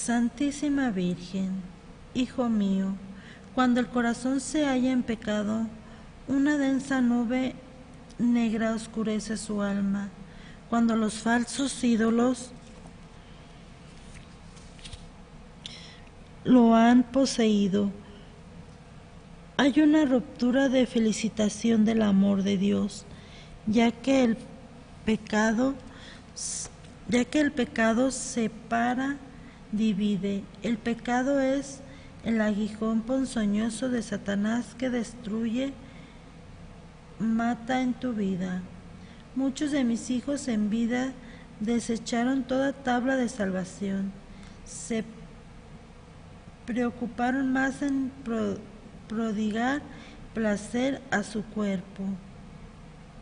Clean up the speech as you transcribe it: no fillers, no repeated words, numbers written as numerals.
Santísima Virgen, Hijo mío, cuando el corazón se halla en pecado, una densa nube negra oscurece su alma. Cuando los falsos ídolos lo han poseído, hay una ruptura de felicitación del amor de Dios, ya que el pecado separa, divide. El pecado es el aguijón ponzoñoso de Satanás que destruye, mata en tu vida. Muchos de mis hijos en vida desecharon toda tabla de salvación. Se preocuparon más en prodigar placer a su cuerpo